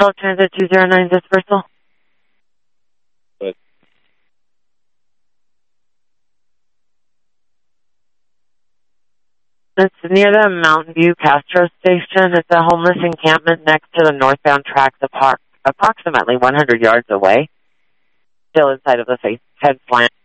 South Transit 209 dispersal. But It's near the Mountain View Castro Station. It's a homeless encampment next to the northbound tracks, approximately 100 yards away. Still inside of the head plant.